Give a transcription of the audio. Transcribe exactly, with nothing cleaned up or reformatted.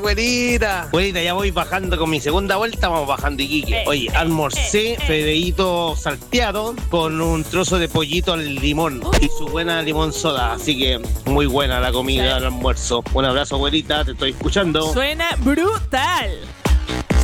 Güerita, güerita, ya voy bajando con mi segunda vuelta, vamos bajando Iquique. Oye, almorcé Federito salteado con un trozo de pollito al limón y su buena limón soda, así que muy buena la comida, el almuerzo. Un abrazo, güerita, te estoy escuchando. Suena brutal.